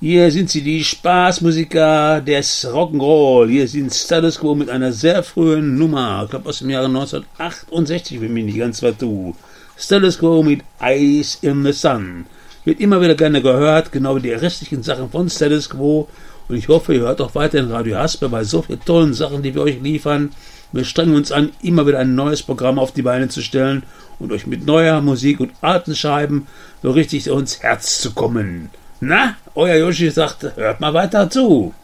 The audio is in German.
Hier sind sie, die Spaßmusiker des Rock'n'Roll. Hier sind Status Quo mit einer sehr frühen Nummer. Ich glaube aus dem Jahre 1968, wenn mich nicht ganz vertue. Status Quo mit Ice in the Sun. Wird immer wieder gerne gehört, genau wie die restlichen Sachen von Status Quo. Und ich hoffe, ihr hört auch weiterhin Radio Hasper bei so vielen tollen Sachen, die wir euch liefern. Wir strengen uns an, immer wieder ein neues Programm auf die Beine zu stellen und euch mit neuer Musik und alten Scheiben so richtig ins Herz zu kommen. Na, euer Yoshi sagt, hört mal weiter zu.